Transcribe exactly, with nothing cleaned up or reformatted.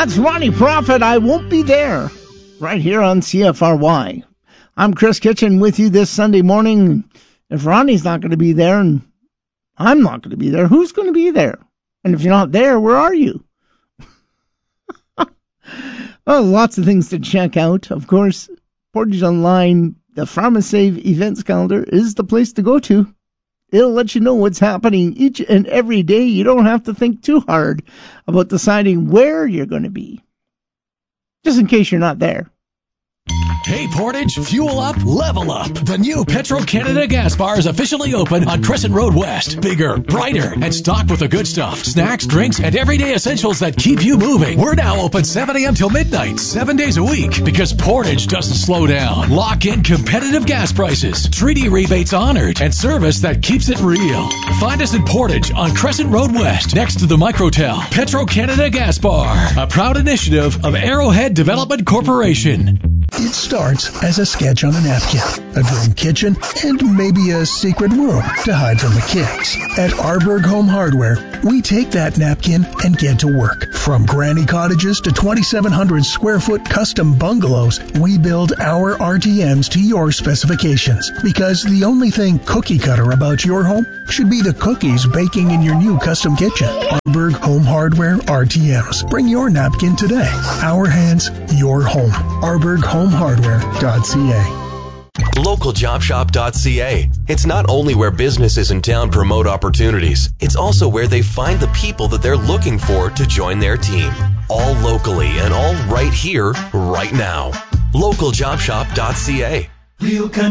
That's Ronnie Prophet. I won't be there. Right here on C F R Y. I'm Chris Kitchen with you this Sunday morning. If Ronnie's not going to be there and I'm not going to be there, who's going to be there? And if you're not there, where are you? Well, lots of things to check out. Of course, Portage Online, the PharmaSave events calendar is the place to go to. It'll let you know what's happening each and every day. You don't have to think too hard about deciding where you're going to be, just in case you're not there. Hey Portage, fuel up, level up. The new Petro-Canada gas bar is officially open on Crescent Road West. Bigger, brighter, and stocked with the good stuff. Snacks, drinks, and everyday essentials that keep you moving. We're now open seven a.m. till midnight, seven days a week, because Portage doesn't slow down. Lock in competitive gas prices, treaty rebates honored, and service that keeps it real. Find us in Portage on Crescent Road West, next to the Microtel. Petro-Canada gas bar, a proud initiative of Arrowhead Development Corporation. It starts as a sketch on a napkin, a dream kitchen, and maybe a secret room to hide from the kids. At Arberg Home Hardware, we take that napkin and get to work. From granny cottages to twenty-seven hundred square foot custom bungalows, we build our R T Ms to your specifications. Because the only thing cookie cutter about your home should be the cookies baking in your new custom kitchen. Arberg Home Hardware R T Ms. Bring your napkin today. Our hands, your home. Arberg Home Hardware dot c a. local job shop dot c a. It's not only where businesses in town promote opportunities, it's also where they find the people that they're looking for to join their team. All locally and all right here, right now. local job shop dot c a. Real